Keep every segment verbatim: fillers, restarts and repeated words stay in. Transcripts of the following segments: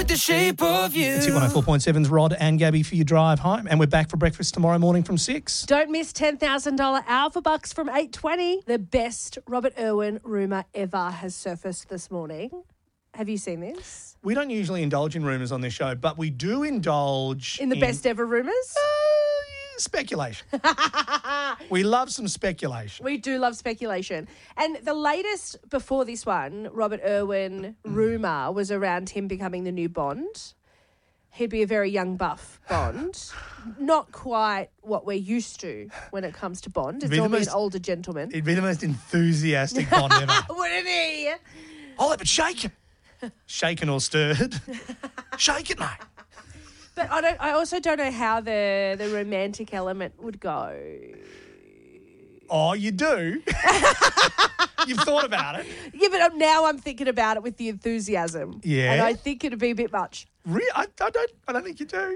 with the shape of you. It's one oh four point seven's Rod and Gabby for your drive home. And we're back for breakfast tomorrow morning from six. Don't miss ten thousand dollars Alpha Bucks from eight twenty. The best Robert Irwin rumour ever has surfaced this morning. Have you seen this? We don't usually indulge in rumours on this show, but we do indulge In the best ever rumours? Uh, yeah, speculation. We love some speculation. We do love speculation. And the latest before this one, Robert Irwin rumour was around him becoming the new Bond. He'd be a very young buff Bond. Not quite what we're used to when it comes to Bond. It's Be the normally most- an older gentleman. He'd be the most enthusiastic Bond ever. Wouldn't he? I'll have it shaken. Shaken or stirred. Shake it, mate. But I don't. I also don't know how the, the romantic element would go. Oh, you do? You've thought about it. Yeah, but now I'm thinking about it with the enthusiasm. Yeah? And I think it'd be a bit much. Re- I, I don't. I don't think you do.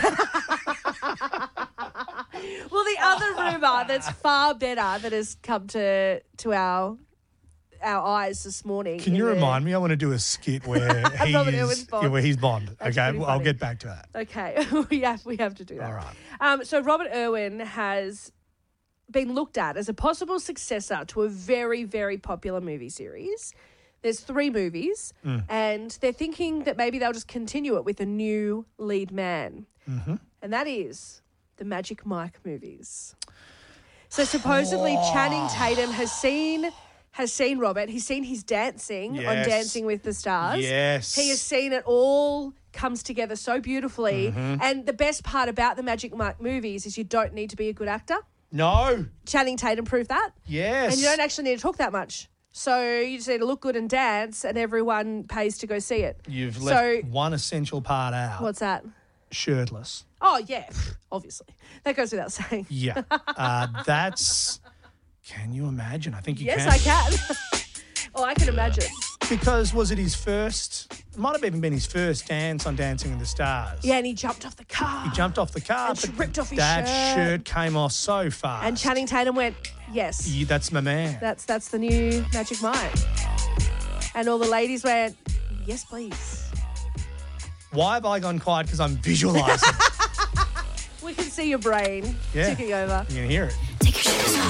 Well, the other rumour that's far better that has come to to our our eyes this morning. Can you remind me? I want to do a skit where he Robert is, Irwin's Bond. yeah, where he's Bond. That's okay, pretty well, I'll funny. get back to that. Okay, we have we have to do that. All right. Um, so Robert Irwin has been looked at as a possible successor to a very, very popular movie series. There's three movies, Mm. and they're thinking that maybe they'll just continue it with a new lead man. Mm-hmm. And that is the Magic Mike movies. So supposedly Channing Tatum has seen has seen Robert. He's seen his dancing on Yes. Dancing with the Stars. Yes. He has seen it all comes together so beautifully. Mm-hmm. And the best part about the Magic Mike movies is you don't need to be a good actor. No. Channing Tatum proved that. Yes. And you don't actually need to talk that much. So you just need to look good and dance, and everyone pays to go see it. You've So- left one essential part out. What's that? Shirtless. Oh, yeah, obviously. That goes without saying. Yeah. Uh, that's... Can you imagine? I think you Yes, can. I can. Oh, I can imagine. Because was it his first... It might have even been his first dance on Dancing with the Stars. Yeah, and he jumped off the car. He jumped off the car, And but ripped off his that shirt. shirt came off so fast. And Channing Tatum went, yes, Yeah, that's my man. that's that's the new Magic Mike. And all the ladies went, yes, please. Why have I gone quiet? Because I'm visualising. We can see your brain Yeah. ticking over. You can hear it. Take your shoes off.